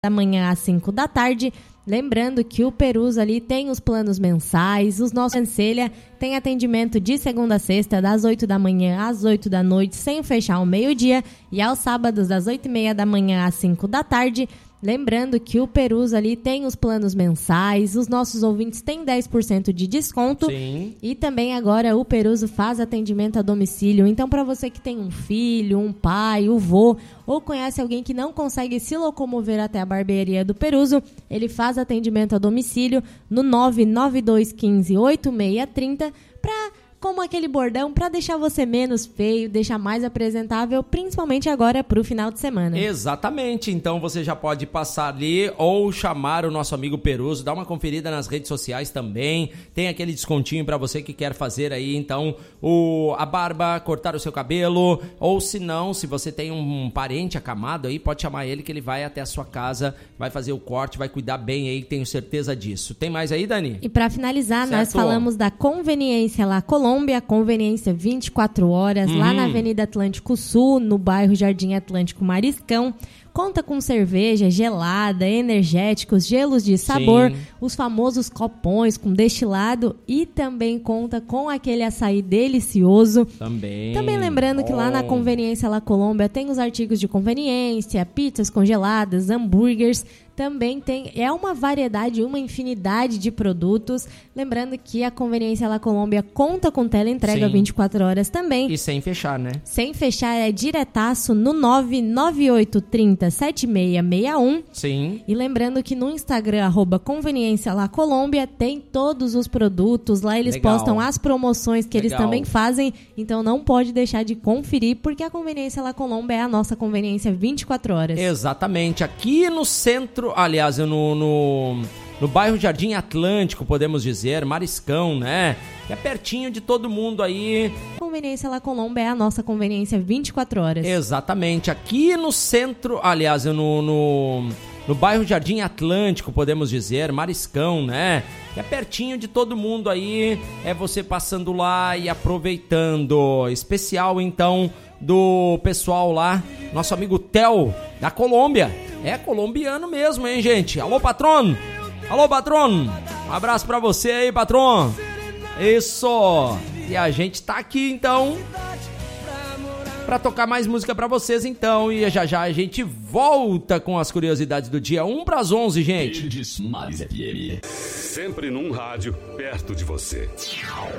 da manhã às 5 da tarde. Lembrando que o Perus ali tem os planos mensais, os nossos Ancelha tem atendimento de segunda a sexta, das 8 da manhã às 8 da noite, sem fechar ao meio-dia, e aos sábados, das 8h30 da manhã às 5 da tarde. Lembrando que o Perus ali tem os planos mensais, os nossos ouvintes têm 10% de desconto. Sim. E também agora o Peruso faz atendimento a domicílio. Então, para você que tem um filho, um pai, um vô, ou conhece alguém que não consegue se locomover até a barbearia do Peruso, ele faz atendimento a domicílio no 99215-8630 como aquele bordão, para deixar você menos feio, deixar mais apresentável, principalmente agora pro final de semana. Exatamente, então você já pode passar ali ou chamar o nosso amigo Peruso, dar uma conferida nas redes sociais também, tem aquele descontinho para você que quer fazer aí, então, a barba, cortar o seu cabelo, ou se não, se você tem um parente acamado aí, pode chamar ele que ele vai até a sua casa, vai fazer o corte, vai cuidar bem aí, tenho certeza disso. Tem mais aí, Dani? E para finalizar, certo. Nós falamos da Conveniência La Colômbia, conveniência 24 horas, lá na Avenida Atlântico Sul, no bairro Jardim Atlântico Mariscão. Conta com cerveja gelada, energéticos, gelos de sabor, Sim. os famosos copões com destilado e também conta com aquele açaí delicioso. Também Lembrando que lá na Conveniência La Colômbia tem os artigos de conveniência, pizzas congeladas, hambúrgueres. Também tem, uma variedade, uma infinidade de produtos. Lembrando que a Conveniência La Colômbia conta com teleentrega 24 horas também. E sem fechar, né? Sem fechar, é diretaço no 99830-7661. Sim. E lembrando que no Instagram, @Conveniência La Colômbia, tem todos os produtos. Lá eles postam as promoções que eles também fazem. Então não pode deixar de conferir, porque a Conveniência La Colômbia é a nossa conveniência 24 horas. Exatamente. Aqui no centro, aliás, no bairro Jardim Atlântico, podemos dizer, Mariscão, né? Que é pertinho de todo mundo aí. Conveniência La Colômbia é a nossa conveniência 24 horas. Exatamente. Aqui no centro, aliás, no bairro Jardim Atlântico, podemos dizer, Mariscão, né? Que é pertinho de todo mundo aí. É você passando lá e aproveitando. Especial, então, do pessoal lá, nosso amigo Theo, da Colômbia. É colombiano mesmo, hein, gente? Alô, patrão! Alô, patrão! Um abraço pra você aí, patrão! Isso! E a gente tá aqui, então, pra tocar mais música pra vocês, então. E já já a gente volta com as curiosidades do dia 1 pras 11, gente. Sempre num rádio perto de você.